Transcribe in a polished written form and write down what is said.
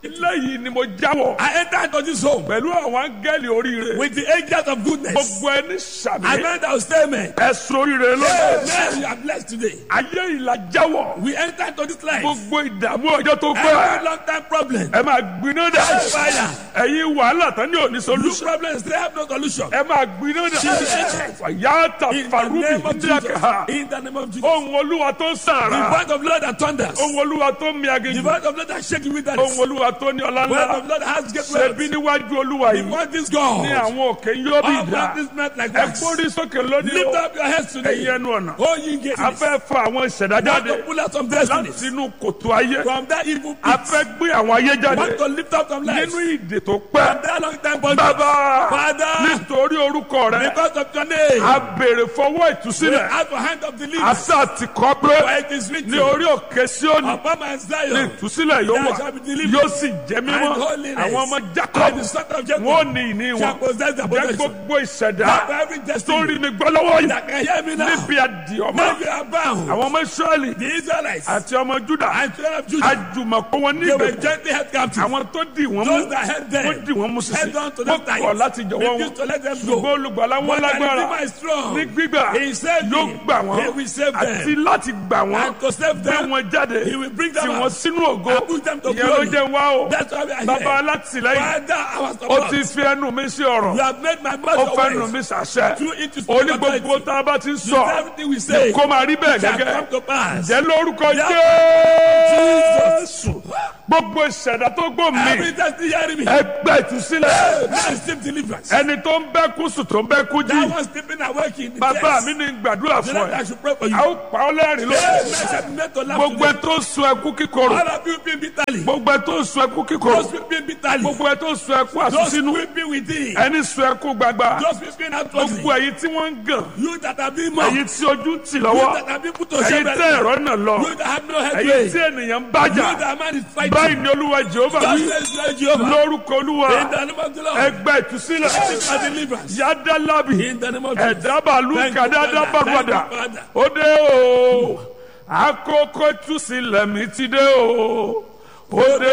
lẹ́yìn ni mo jáwọ́. I entered into this home pẹ̀lú àwọn áńgẹ́lì oríire. with the angels of goodness. gbogbo ẹni sàmì. I meant our statement. ẹ̀sùn oríire lónìí. Amen. You are blessed today. ayé ìlà jáwọ́. We entered into this life. gbogbo ìdààmú ọjọ́ tó Every pẹ́. long time problem. ẹ máa gbiná dà. Fire. ẹ̀yin wàhálà tán ní òní New solution. problems, they have no solution. ẹ máa gbiná dà. fàyàtà In the farubi name of Jesus. díàkà. In the name of Jesus. ohun olúwa tó The sàrà. word of Lord that thunders. ohun olúwa tó mi The aginjù. word of Lord that shake you with that. ohun olúwa tó ní ọlá The word ńlá. of Lord that has great ṣebí words. níwájú olúwa The yìí. word is God. ní àwọn òkè yóò bí All ìdá. practice meant like ẹ wax. gbórí sókè lónìí Lift o. up your heads today. ẹ̀yin ẹnu ọ̀nà. Oh, ye gates. a fẹ́ fa àwọn ìṣẹ̀dá Want jáde to pull out some destinies láti inú kòtò ayé. from that evil a pit. fẹ́ gbé àwọn ayé jáde Want to lift up some lives nínú from ìdè tó pẹ́. that long time bondage. bàbá Father, nítorí orúkọ rẹ because of your name, a béèrè fọwọ́ we ìtúsílẹ̀. have a hand of deliverance. àṣà ti kọ́ pé For it is written, ní orí òkè Síónì upon my ní Zion, ìtúsílẹ̀ yóò there wà shall be deliverance yóò sì jẹ́ mímọ́. and holiness. àwọn ọmọ And Jákọ́bù the son of Jacob wọn ò ní ìní shall wọn. possess the jẹ́ possession. gbogbo ìṣẹ̀dá Not for every tó destiny rí mi gbọ́ lọ́wọ́ yìí that can hear me now. níbi àdìọ́mọ́ Now you are bound. àwọn ọmọ Ísírẹ́lì The Israelites àti ọmọ Júdà and children of Judah, àjùmọ̀pọ̀ wọn ní they were ìgbèkùn. gently held captive. àwọn tó dì wọ́n mú Those that held them, wọ́n dì wọ́n mú sísè held on to wọ́n them tight. kọ̀ láti jọ̀wọ́ wọn Refused to let them go. ṣùgbọ́n olùgbàlà wọn But the lágbára Redeemer is strong. ní gbígbà He saved yóò me. gbà wọ́n He will save them. àti láti gbà wọ́n And to save gbé them, wọn jáde He will bring them tì out. wọ́n sínú ògo And put them to ìyẹn ló glory. jẹ́ wá o That's why we are bàbá here. alátìlẹ́yìn Father, our ó support. ti fi ẹnu mi sí ọ̀rọ̀ You have made my ó mouth fẹ́ your nu mi ways. sàṣẹ Through it is ó ní gbogbo tá a bá ti ń sọ everything we say kó máa rí bẹ́ẹ̀ shall gẹ́gẹ́ come to pass. jẹ́ lórúkọ Jesus. Jésù gbogbo ìṣẹ̀dá tó gbò mí Every destiny hearing me. ẹgbẹ́ ìtúsílẹ̀ Now receive deliverance. ẹni tó ń bẹ́ kú sùn tó ń bẹ́ kú jí That was sleeping awake in the bàbá chest. mi ní gbàdúrà The fún Lord, ẹ I should pray for you. a ó pa ọ́ lẹ́rìn lónìí Amen. Shall be made to laugh gbogbo ẹ today. tó ń sun ẹkú kíkorò All of you being bitterly. gbogbo ẹ tó ń sun ẹkú kíkorò Those weeping bitterly. gbogbo ẹ tó ń sun ẹkú Those àsúnsínú weeping within. ẹni sun ẹkú gbagba Those weeping outwardly. gbogbo ẹ̀yin tí wọ́n ń gàn You that have been mocked. ẹ̀yin tí ojú ń tì You lọ́wọ́ that have been put to ẹ̀yin shame. tẹ́ ẹ̀rọ náà lọ You that have no ẹ̀yin headway. tí ènìyàn ń You bájà that man is fighting. báyìí ni olúwa Jèhófà God wí says, Lord Jehovah. lórúkọ olúwa In the name of the Lord. ẹgbẹ́ ìtúsílẹ̀ Receive my deliverance. yádàlábì In the name of Jesus. ẹ̀dábàlú Thank you, kàdádábàgbàdà Father. Thank you, Father. ó dé o àkókò ìtúsílẹ̀ mi ti dé o ó dé